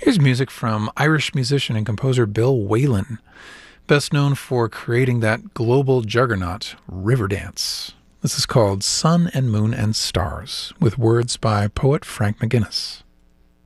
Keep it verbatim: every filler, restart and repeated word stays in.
Here's music from Irish musician and composer Bill Whalen, best known for creating that global juggernaut, Riverdance. This is called Sun and Moon and Stars, with words by poet Frank McGuinness.